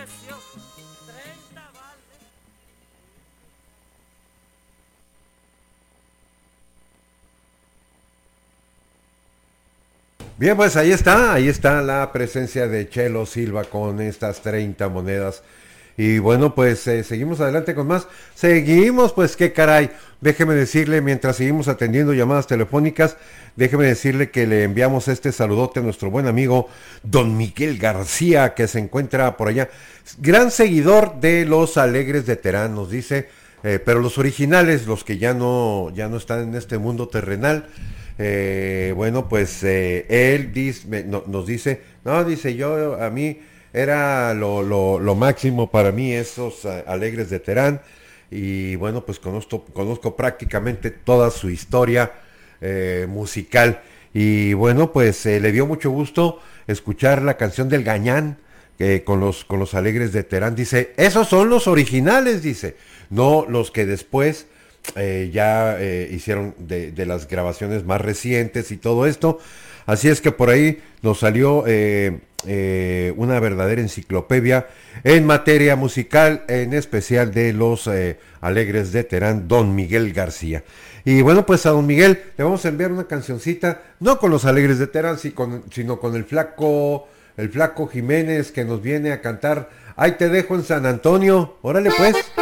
Bien, pues ahí está la presencia de Chelo Silva con estas 30 monedas. Y bueno, pues seguimos adelante con más. Seguimos, pues qué caray. Déjeme decirle, mientras seguimos atendiendo llamadas telefónicas, déjeme decirle que le enviamos este saludote a nuestro buen amigo Don Miguel García, que se encuentra por allá. Gran seguidor de los Alegres de Terán, nos dice, pero los originales, los que ya no están en este mundo terrenal. Bueno, pues él nos dice, no, dice yo, a mí era lo máximo para mí esos Alegres de Terán. Y bueno, pues conozco prácticamente toda su historia musical. Y bueno, pues le dio mucho gusto escuchar la canción del Gañán con los Alegres de Terán. Dice, esos son los originales, dice, no los que después hicieron de las grabaciones más recientes y todo esto. Así es que por ahí nos salió una verdadera enciclopedia en materia musical, en especial de los Alegres de Terán, Don Miguel García. Y bueno, pues a Don Miguel le vamos a enviar una cancioncita, no con los Alegres de Terán, sino con el flaco Jiménez, que nos viene a cantar Ahí te dejo en San Antonio. Órale pues.